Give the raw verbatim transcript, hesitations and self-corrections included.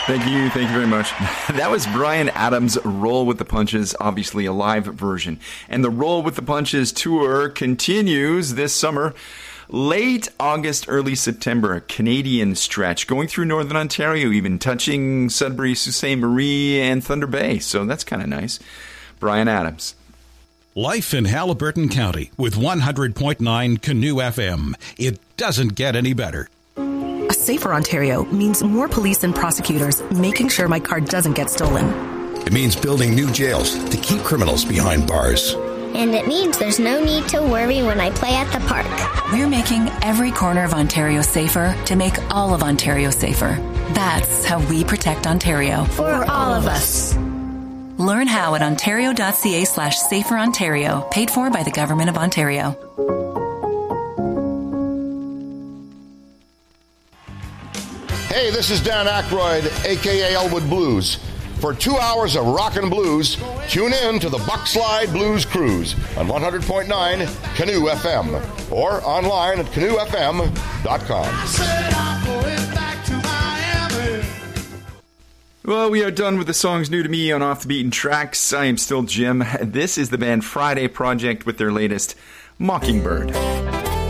Thank you. Thank you very much. That was Bryan Adams' Roll with the Punches, obviously a live version. And the Roll with the Punches tour continues this summer. Late August, early September, a Canadian stretch, going through Northern Ontario, even touching Sudbury, Sault Ste. Marie, and Thunder Bay. So that's kind of nice. Bryan Adams. Life in Haliburton County with one hundred point nine Canoe F M. It doesn't get any better. A safer Ontario means more police and prosecutors making sure my car doesn't get stolen. It means building new jails to keep criminals behind bars. And it means there's no need to worry when I play at the park. We're making every corner of Ontario safer to make all of Ontario safer. That's how we protect Ontario. For all of us. Learn how at ontario.ca slash safer Ontario, paid for by the Government of Ontario. Hey, this is Dan Aykroyd, a k a. Elwood Blues. For two hours of rock and blues, tune in to the Buckslide Blues Cruise on one hundred point nine Canoe F M or online at canoe f m dot com. Well, we are done with the songs new to me on Off the Beaten Tracks. I am still Jim. This is the band Friday Project with their latest, Mockingbird.